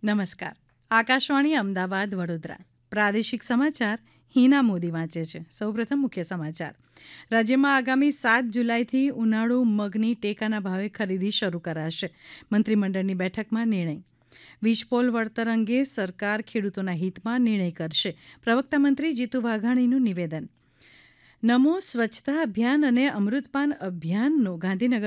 નમસ્કાર. આકાશવાણી અમદાવાદ વડોદરા પ્રાદેશિક સમાચાર હિના મોદી વાંચે છે. સૌપ્રથમ મુખ્ય સમાચાર. રાજ્યમાં આગામી 7 જુલાઈથી ઉનાળુ મગની ટેકાના ભાવે ખરીદી શરૂ કરાશે. મંત્રીમંડળની બેઠકમાં નિર્ણય. વીજપોલ વળતર અંગે સરકાર ખેડૂતોના હિતમાં નિર્ણય કરશે. પ્રવક્તા મંત્રી જીતુ વાઘાણીનું નિવેદન. નમો સ્વચ્છતા અભિયાન અને અમૃતપાન અભિયાનનો ગાંધીનગર